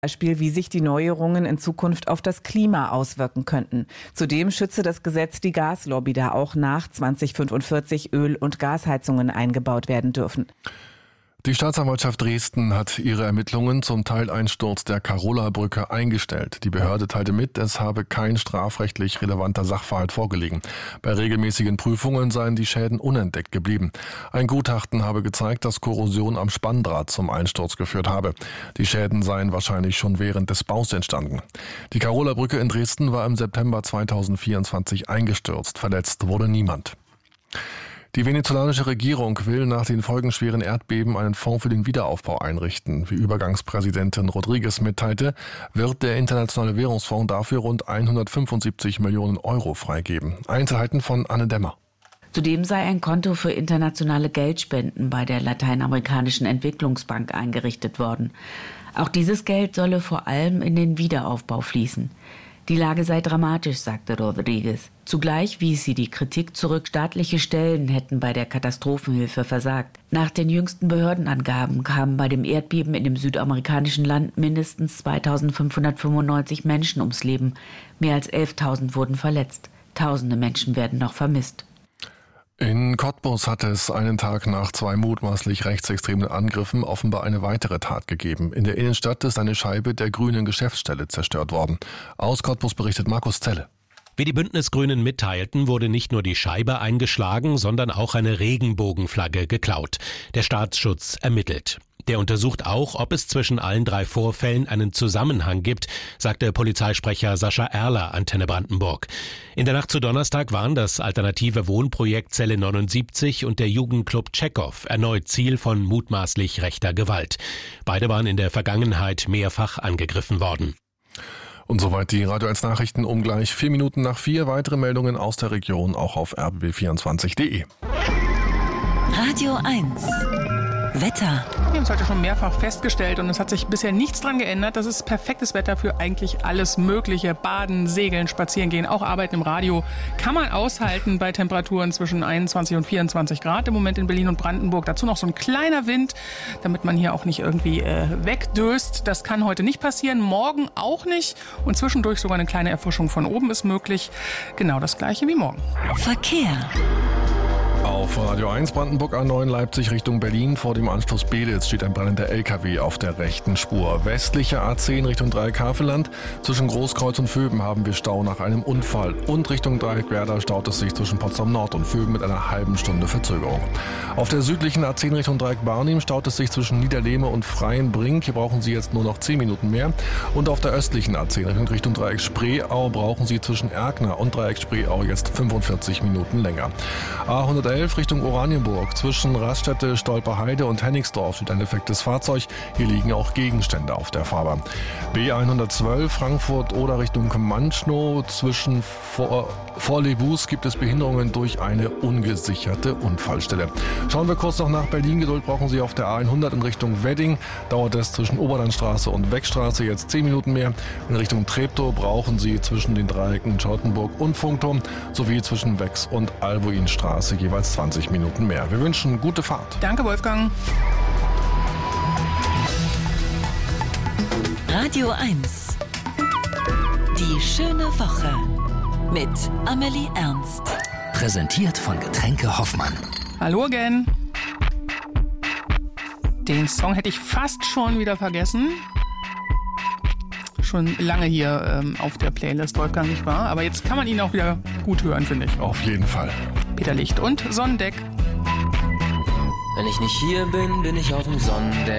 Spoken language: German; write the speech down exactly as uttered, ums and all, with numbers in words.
Beispiel, wie sich die Neuerungen in Zukunft auf das Klima auswirken könnten. Zudem schütze das Gesetz die Gaslobby, da auch nach zweitausendfünfundvierzig Öl- und Gasheizungen eingebaut werden dürfen. Die Staatsanwaltschaft Dresden hat ihre Ermittlungen zum Teileinsturz der Carola-Brücke eingestellt. Die Behörde teilte mit, es habe kein strafrechtlich relevanter Sachverhalt vorgelegen. Bei regelmäßigen Prüfungen seien die Schäden unentdeckt geblieben. Ein Gutachten habe gezeigt, dass Korrosion am Spanndraht zum Einsturz geführt habe. Die Schäden seien wahrscheinlich schon während des Baus entstanden. Die Carola-Brücke in Dresden war im September zweitausendvierundzwanzig eingestürzt. Verletzt wurde niemand. Die venezolanische Regierung will nach den folgenschweren Erdbeben einen Fonds für den Wiederaufbau einrichten. Wie Übergangspräsidentin Rodriguez mitteilte, wird der Internationale Währungsfonds dafür rund hundertfünfundsiebzig Millionen Euro freigeben. Einzelheiten von Anne Demmer. Zudem sei ein Konto für internationale Geldspenden bei der Lateinamerikanischen Entwicklungsbank eingerichtet worden. Auch dieses Geld solle vor allem in den Wiederaufbau fließen. Die Lage sei dramatisch, sagte Rodriguez. Zugleich wies sie die Kritik zurück, staatliche Stellen hätten bei der Katastrophenhilfe versagt. Nach den jüngsten Behördenangaben kamen bei dem Erdbeben in dem südamerikanischen Land mindestens zweitausendfünfhundertfünfundneunzig Menschen ums Leben. Mehr als elftausend wurden verletzt. Tausende Menschen werden noch vermisst. In Cottbus hat es einen Tag nach zwei mutmaßlich rechtsextremen Angriffen offenbar eine weitere Tat gegeben. In der Innenstadt ist eine Scheibe der grünen Geschäftsstelle zerstört worden. Aus Cottbus berichtet Markus Zelle. Wie die Bündnisgrünen mitteilten, wurde nicht nur die Scheibe eingeschlagen, sondern auch eine Regenbogenflagge geklaut. Der Staatsschutz ermittelt. Der untersucht auch, ob es zwischen allen drei Vorfällen einen Zusammenhang gibt, sagte Polizeisprecher Sascha Erler, Antenne Brandenburg. In der Nacht zu Donnerstag waren das alternative Wohnprojekt Zelle neunundsiebzig und der Jugendclub Tschechow erneut Ziel von mutmaßlich rechter Gewalt. Beide waren in der Vergangenheit mehrfach angegriffen worden. Und soweit die Radio eins Nachrichten um gleich vier Minuten nach vier. Weitere Meldungen aus der Region auch auf r b b vierundzwanzig punkt de. Radio eins Wetter. Wir haben es heute schon mehrfach festgestellt und es hat sich bisher nichts dran geändert. Das ist perfektes Wetter für eigentlich alles Mögliche. Baden, Segeln, Spazieren gehen, auch Arbeiten im Radio. Kann man aushalten bei Temperaturen zwischen einundzwanzig und vierundzwanzig Grad im Moment in Berlin und Brandenburg. Dazu noch so ein kleiner Wind, damit man hier auch nicht irgendwie äh, wegdöst. Das kann heute nicht passieren, morgen auch nicht. Und zwischendurch sogar eine kleine Erfrischung von oben ist möglich. Genau das gleiche wie morgen. Verkehr. Auf Radio eins Brandenburg A neun Leipzig Richtung Berlin vor dem Anschluss Beditz steht ein brennender L K W auf der rechten Spur. Westliche A zehn Richtung Dreieck Havelland. Zwischen Großkreuz und Vöben haben wir Stau nach einem Unfall. Und Richtung Dreieck Werder staut es sich zwischen Potsdam Nord und Vöben mit einer halben Stunde Verzögerung. Auf der südlichen A zehn Richtung Dreieck Barnim staut es sich zwischen Niederlehme und Freienbrink. Hier brauchen Sie jetzt nur noch zehn Minuten mehr. Und auf der östlichen A zehn Richtung Dreieck Spreeau brauchen Sie zwischen Erkner und Dreieck Spreeau jetzt fünfundvierzig Minuten länger. A hundertelf Richtung Oranienburg. Zwischen Raststätte, Stolperheide und Hennigsdorf steht ein defektes Fahrzeug. Hier liegen auch Gegenstände auf der Fahrbahn. B hundertzwölf Frankfurt oder Richtung Manschnow. Zwischen Vor- Vorlebus gibt es Behinderungen durch eine ungesicherte Unfallstelle. Schauen wir kurz noch nach Berlin. Geduld brauchen Sie auf der A hundert in Richtung Wedding. Dauert es zwischen Oberlandstraße und Weckstraße jetzt zehn Minuten mehr. In Richtung Treptow brauchen Sie zwischen den Dreiecken Charlottenburg und Funkturm sowie zwischen Wex und Albuinstraße jeweils zwanzig Minuten mehr. Wir wünschen gute Fahrt. Danke, Wolfgang. Radio eins. Die schöne Woche mit Amelie Ernst. Präsentiert von Getränke Hoffmann. Hallo again. Den Song hätte ich fast schon wieder vergessen. Schon lange hier ähm, auf der Playlist, Wolfgang, nicht wahr? Aber jetzt kann man ihn auch wieder gut hören, finde ich. Auf jeden Fall. Peter Licht und Sonnendeck. Wenn ich nicht hier bin, bin ich auf dem Sonnendeck.